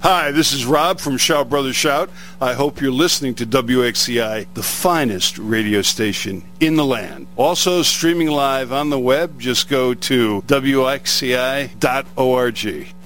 Hi, this is Rob from Shout Brothers Shout. I hope you're listening to WXCI, the finest radio station in the land. Also streaming live on the web, just go to WXCI.org.